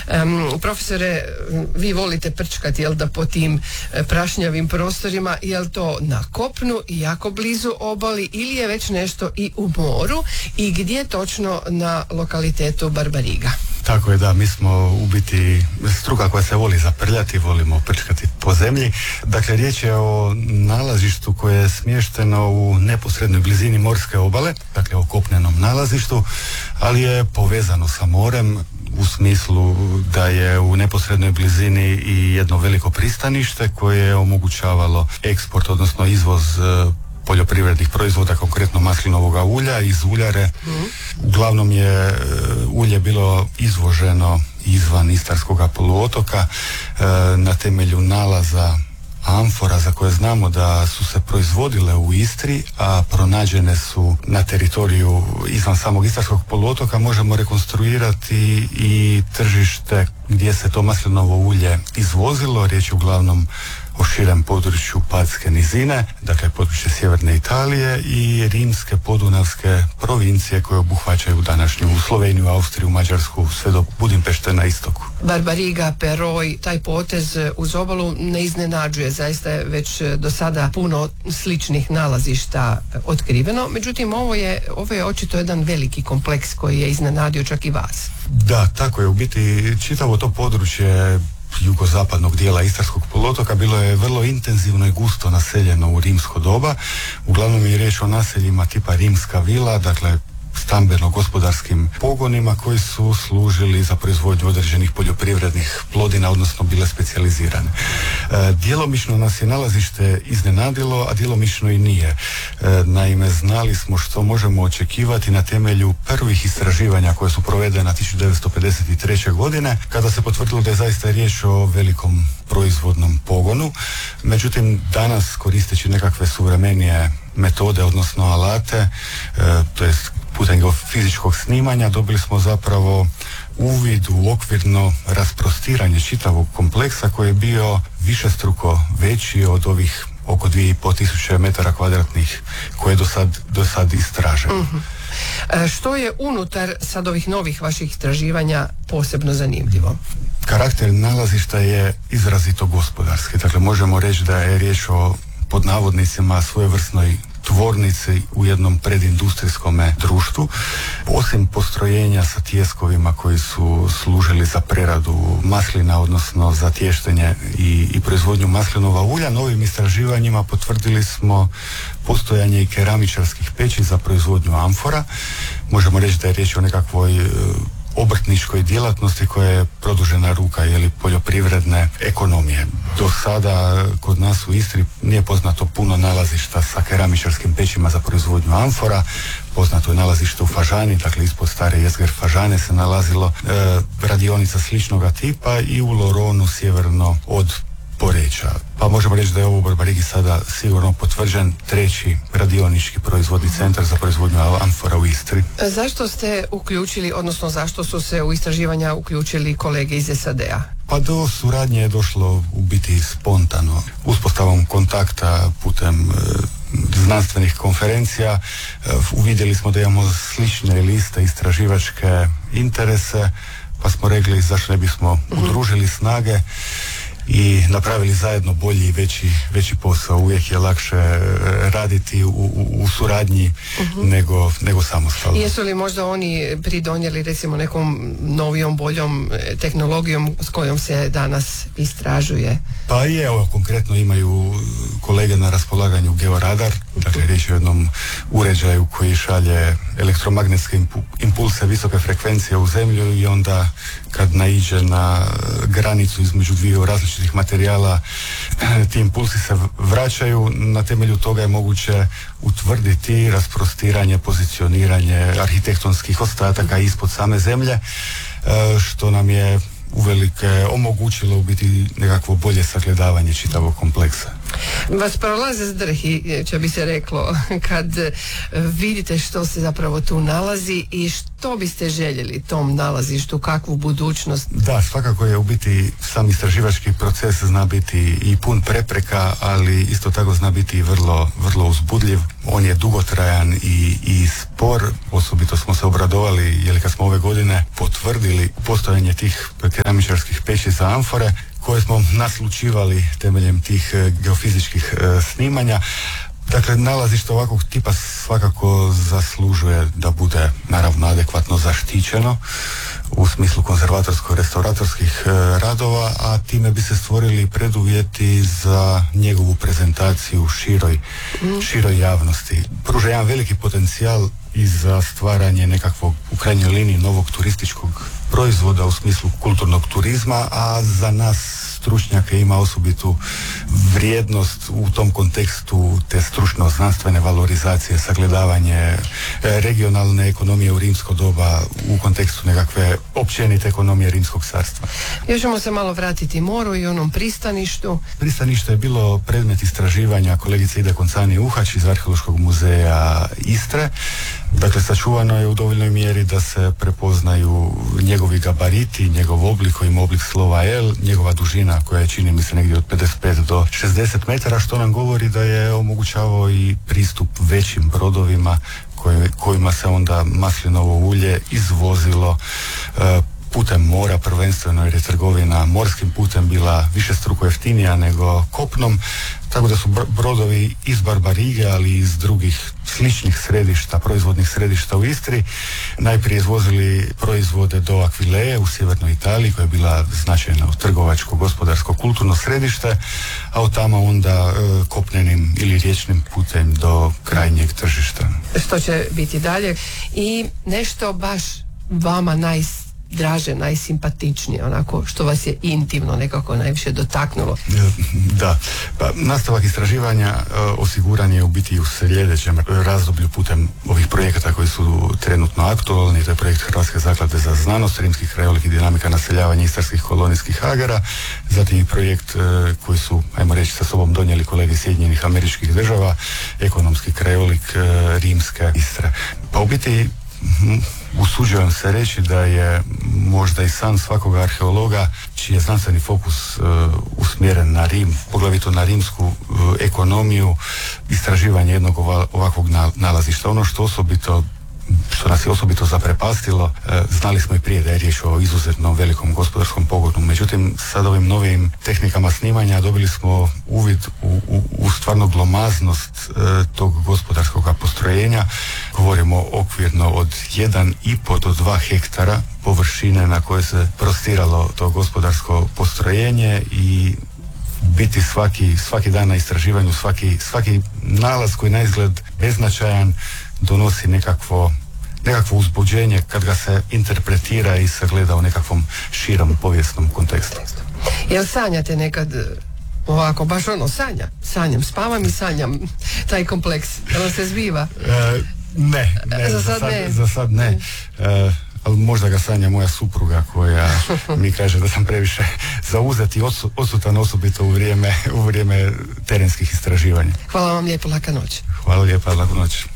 Profesore, vi volite prčkati, jel da, po tim prašnjavim prostorima, jel to na kopnu i jako blizu obali ili je već nešto i u moru i gdje točno na lokalitetu Barbariga? Tako je, da, mi smo u biti struka koja se voli zaprljati, volimo prčkati po zemlji. Dakle, riječ je o nalazištu koje je smješteno u neposrednoj blizini morske obale, dakle o kopnenom nalazištu, ali je povezano sa morem u smislu da je u neposrednoj blizini i jedno veliko pristanište koje je omogućavalo eksport, odnosno izvoz poljoprivrednih proizvoda, konkretno maslinovog ulja iz uljare. Uglavnom je ulje bilo izvoženo izvan Istarskog poluotoka na temelju nalaza amfora za koje znamo da su se proizvodile u Istri, a pronađene su na teritoriju izvan samog Istarskog poluotoka. Možemo rekonstruirati i tržište gdje se to maslinovo ulje izvozilo. Riječ je uglavnom o širem području Padske nizine, dakle područje sjeverne Italije i rimske podunavske provincije koje obuhvaćaju današnju Sloveniju, Austriju, Mađarsku, sve do Budimpešte na istoku. Barbariga, Peroj, taj potez uz obalu ne iznenađuje, zaista je već do sada puno sličnih nalazišta otkriveno, međutim ovo je očito jedan veliki kompleks koji je iznenadio čak i vas. Da, tako je, u biti čitavo to područje jugozapadnog dijela Istarskog poluotoka bilo je vrlo intenzivno i gusto naseljeno u rimsko doba. Uglavnom je riječ o naseljima tipa rimska vila, dakle stambeno-gospodarskim pogonima koji su služili za proizvodnju određenih poljoprivrednih plodina, odnosno bile specijalizirane. Djelomično nas je nalazište iznenadilo, a djelomično i nije. Naime, znali smo što možemo očekivati na temelju prvih istraživanja koje su provedena 1953. godine, kada se potvrdilo da je zaista riječ o velikom proizvodnom pogonu. Međutim, danas koristeći nekakve suvremenije metode, odnosno alate, to jest putem geofizičkog snimanja, dobili smo zapravo uvid u okvirno rasprostiranje čitavog kompleksa koji je bio višestruko veći od ovih oko 2500 metara kvadratnih koje je do sad istraženo. Što je unutar sad ovih novih vaših istraživanja posebno zanimljivo? Karakter nalazišta je izrazito gospodarski. Dakle, možemo reći da je riječ o, pod navodnicima, svojevrsnoj tvornici u jednom predindustrijskom društvu. Osim postrojenja sa tijeskovima koji su služili za preradu maslina, odnosno za tještenje i proizvodnju maslinova ulja, novim istraživanjima potvrdili smo postojanje i keramičarskih peći za proizvodnju amfora. Možemo reći da je riječ o nekakvoj obrtničkoj djelatnosti koja je produžena ruka poljoprivredne ekonomije. Do sada kod nas u Istri nije poznato puno nalazišta sa keramičarskim pećima za proizvodnju amfora. Poznato je nalazište u Fažani, dakle ispod stare jezgre Fažane se nalazilo radionica sličnoga tipa i u Loronu sjeverno od Poreča. Pa možemo reći da je ovo u Barbarigi sada sigurno potvrđen treći radionički proizvodni centar za proizvodnju amfora u Istri. Zašto ste uključili, odnosno zašto su se u istraživanja uključili kolege iz SAD-a? Pa do suradnje je došlo u biti spontano. Uspostavom kontakta putem znanstvenih konferencija uvidjeli smo da imamo slične liste istraživačke interese, pa smo rekli zašto ne bismo udružili snage i napravili zajedno bolji i veći posao. Uvijek je lakše raditi u suradnji nego samostalno. Jesu li možda oni pridonijeli recimo nekom novijom, boljom tehnologijom s kojom se danas istražuje? Pa je, evo, konkretno imaju kolege na raspolaganju georadar, dakle riječ je o jednom uređaju koji šalje elektromagnetske impulse visoke frekvencije u zemlju i onda kad naiđe na granicu između dviju različitih materijala, ti impulsi se vraćaju. Na temelju toga je moguće utvrditi rasprostiranje, pozicioniranje arhitektonskih ostataka ispod same zemlje, što nam je uvelike omogućilo u biti nekakvo bolje sagledavanje čitavog kompleksa. Vas prolaze zdrhi, će bi se reklo, kad vidite što se zapravo tu nalazi i što biste željeli tom nalazištu, kakvu budućnost? Da, svakako je u biti sam istraživački proces zna biti i pun prepreka, ali isto tako zna biti vrlo, vrlo uzbudljiv. On je dugotrajan i spor, osobito smo se obradovali jer kad smo ove godine potvrdili postojanje tih keramičarskih peći za amfore koje smo naslučivali temeljem tih geofizičkih snimanja. Dakle, nalazište ovakvog tipa svakako zaslužuje da bude naravno adekvatno zaštićeno u smislu konzervatorsko-restauratorskih radova, a time bi se stvorili preduvjeti za njegovu prezentaciju široj javnosti. Pruža jedan veliki potencijal i za stvaranje nekakvog, u krajnjoj liniji, novog turističkog proizvoda u smislu kulturnog turizma, a za nas stručnjake ima osobitu vrijednost u tom kontekstu te stručno-znanstvene valorizacije, sagledavanje regionalne ekonomije u rimsko doba u kontekstu nekakve općenite ekonomije Rimskog carstva. Još ćemo se malo vratiti moru i onom pristaništu. Pristanište je bilo predmet istraživanja kolegice Ide Koncani-Uhać iz Arheološkog muzeja Istre. Dakle, sačuvano je u dovoljnoj mjeri da se prepoznaju njegovi gabariti, njegov oblik koji ima oblik slova L, njegova dužina koja je, čini mi se, negdje od 55 do 60 metara, što nam govori da je omogućavao i pristup većim brodovima kojima se onda maslinovo ulje izvozilo putem mora prvenstveno, jer je trgovina morskim putem bila višestruko jeftinija nego kopnom, tako da su brodovi iz Barbarige, ali i iz drugih sličnih središta, proizvodnih središta u Istri, najprije izvozili proizvode do Akvileje u sjevernoj Italiji, koja je bila značajno trgovačko, gospodarsko, kulturno središte, a od tamo onda kopnenim ili riječnim putem do krajnjeg tržišta. Što će biti dalje? I nešto baš vama najdraže, najsimpatičnije, onako što vas je intimno nekako najviše dotaknulo? Da, pa nastavak istraživanja osiguran je u biti u sljedećem razdoblju putem ovih projekata koji su trenutno aktualni. To je projekt Hrvatske zaklade za znanost, rimski krajolik i dinamika naseljavanja istarskih kolonijskih agara, zatim i projekt koji su, ajmo reći, sa sobom donijeli kolege Sjedinjenih Američkih Država, ekonomski krajolik rimske Istre. Pa u biti usuđujem se reći da je možda i san svakoga arheologa čiji je znanstveni fokus usmjeren na Rim, poglavito na rimsku ekonomiju, istraživanje jednog ovakvog nalazišta. Ono što nas je osobito zaprepastilo, znali smo i prije da je riječ o izuzetno velikom gospodarskom pogonu. Međutim, sad ovim novim tehnikama snimanja dobili smo uvid u stvarno glomaznost tog gospodarskog postrojenja. Govorimo okvirno od 1,5 do 2 hektara površine na koje se prostiralo to gospodarsko postrojenje i biti svaki dan na istraživanju, svaki nalaz koji na izgled beznačajan donosi nekakvo uzbuđenje kad ga se interpretira i sagleda u nekakvom širom povijesnom kontekstu. Jel sanjate nekad ovako, baš sanjam, spavam i sanjam taj kompleks, jel se zbiva? Ne, za sad ne. Ali možda ga sanja moja supruga koja mi kaže da sam previše zauzet i odsutan, osobito u vrijeme terenskih istraživanja. Hvala vam lijepo, laka noć. Hvala lijepa, laku noć.